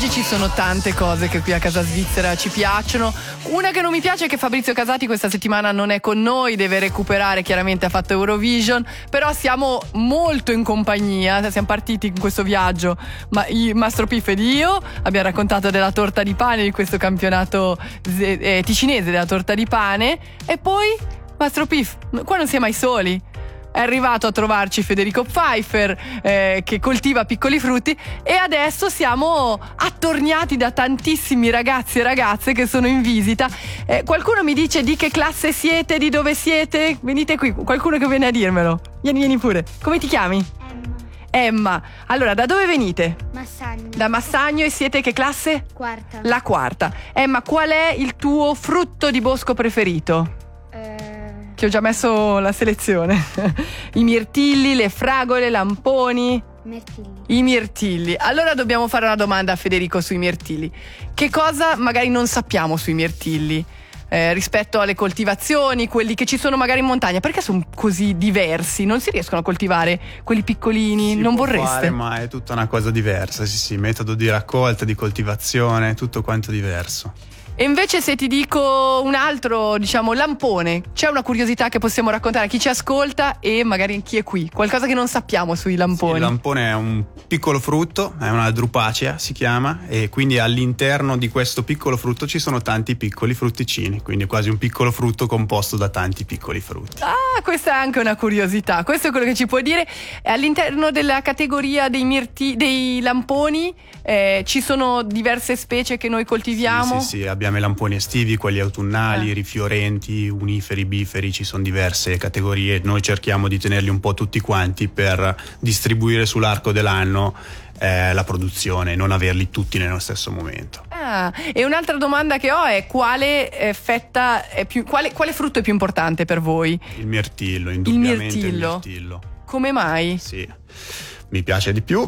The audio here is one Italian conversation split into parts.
Oggi ci sono tante cose che qui a Casa Svizzera ci piacciono. Una che non mi piace è che Fabrizio Casati questa settimana non è con noi, deve recuperare, chiaramente ha fatto Eurovision, però siamo molto in compagnia, siamo partiti in questo viaggio, Mastro Piff ed io, abbiamo raccontato della torta di pane, di questo campionato ticinese della torta di pane, e poi Mastro Piff, qua non si è mai soli. È arrivato a trovarci Federico Pfeiffer, che coltiva piccoli frutti, e adesso siamo attorniati da tantissimi ragazzi e ragazze che sono in visita. Qualcuno mi dice di che classe siete, di dove siete? Venite qui, qualcuno che viene a dirmelo. Vieni pure. Come ti chiami? Emma. Allora, da dove venite? Massagno. Da Massagno, e siete che classe? Quarta. La quarta. Emma, qual è il tuo frutto di bosco preferito? Che ho già messo la selezione. I mirtilli, le fragole, lamponi. Mirtilli. I mirtilli. Allora dobbiamo fare una domanda a Federico sui mirtilli. Che cosa magari non sappiamo sui mirtilli rispetto alle coltivazioni, quelli che ci sono magari in montagna? Perché sono così diversi? Non si riescono a coltivare quelli piccolini? Non vorreste? Fare, ma è tutta una cosa diversa. Sì, metodo di raccolta, di coltivazione, tutto quanto diverso. E invece se ti dico un altro, diciamo, lampone, c'è una curiosità che possiamo raccontare a chi ci ascolta e magari chi è qui? Qualcosa che non sappiamo sui lamponi? Sì, il lampone è un piccolo frutto, è una drupacea si chiama, e quindi all'interno di questo piccolo frutto ci sono tanti piccoli frutticini, quindi è quasi un piccolo frutto composto da tanti piccoli frutti. Ah, questa è anche una curiosità, questo è quello che ci puoi dire. All'interno della categoria dei lamponi ci sono diverse specie che noi coltiviamo? Sì, abbiamo i lamponi estivi, quelli autunnali, rifiorenti, uniferi, biferi, ci sono diverse categorie. Noi cerchiamo di tenerli un po' tutti quanti per distribuire sull'arco dell'anno la produzione, non averli tutti nello stesso momento. E un'altra domanda che ho è quale quale frutto è più importante per voi? Il mirtillo, indubbiamente il mirtillo. Come mai? Sì, mi piace di più.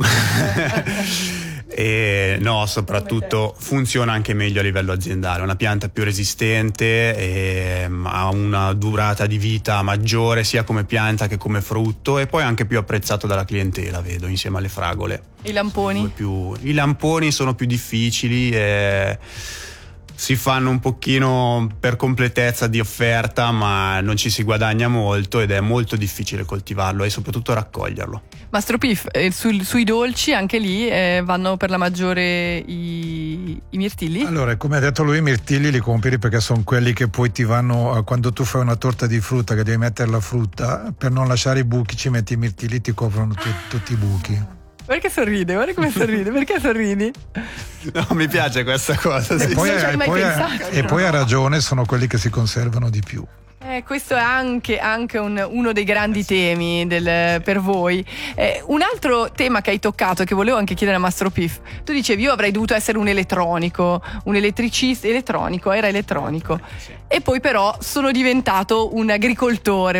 E no, soprattutto funziona anche meglio a livello aziendale, è una pianta più resistente e ha una durata di vita maggiore sia come pianta che come frutto, e poi anche più apprezzato dalla clientela, vedo, insieme alle fragole. I lamponi? I lamponi sono più difficili e si fanno un pochino per completezza di offerta, ma non ci si guadagna molto ed è molto difficile coltivarlo e soprattutto raccoglierlo. Mastro Piff, sui dolci anche lì vanno per la maggiore i mirtilli? Allora, come ha detto lui, i mirtilli li compri perché sono quelli che poi ti vanno, quando tu fai una torta di frutta che devi mettere la frutta, per non lasciare i buchi ci metti i mirtilli, ti coprono tutti i buchi. Perché sorride? Guarda come sorride. Perché sorridi? No, mi piace questa cosa. Sì. E poi ha ragione, sono quelli che si conservano di più. Questo è anche uno dei grandi temi per voi. Un altro tema che hai toccato e che volevo anche chiedere a Mastro Piff: tu dicevi io avrei dovuto essere un elettronico, un elettricista, era elettronico, sì. E poi però sono diventato un agricoltore,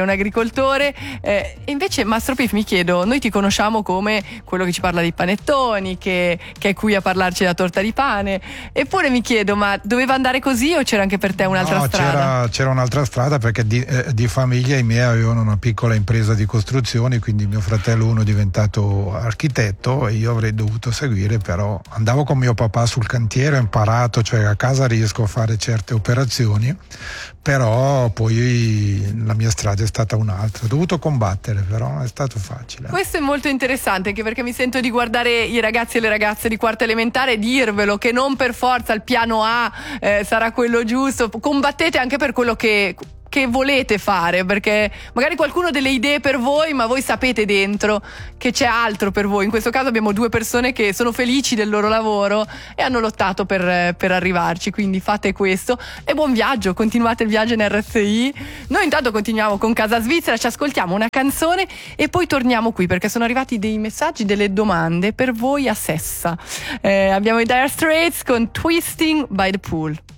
e invece Mastro Piff, mi chiedo, noi ti conosciamo come quello che ci parla dei panettoni, che è qui a parlarci della torta di pane, eppure mi chiedo, ma doveva andare così o c'era anche per te un'altra strada? C'era un'altra strada, perché di famiglia i miei avevano una piccola impresa di costruzioni, quindi mio fratello uno è diventato architetto e io avrei dovuto seguire, però andavo con mio papà sul cantiere, ho imparato, cioè a casa riesco a fare certe operazioni, però poi la mia strada è stata un'altra, ho dovuto combattere, però non è stato facile. Questo è molto interessante, anche perché mi sento di guardare i ragazzi e le ragazze di quarta elementare e dirvelo che non per forza il piano A sarà quello giusto, combattete anche per quello che volete fare, perché magari qualcuno ha delle idee per voi, ma voi sapete dentro che c'è altro per voi. In questo caso abbiamo due persone che sono felici del loro lavoro e hanno lottato per arrivarci, quindi fate questo e buon viaggio, continuate il viaggio in RSI. Noi intanto continuiamo con Casa Svizzera, ci ascoltiamo una canzone e poi torniamo qui perché sono arrivati dei messaggi, delle domande per voi a Sessa. Abbiamo i Dire Straits con Twisting by the Pool.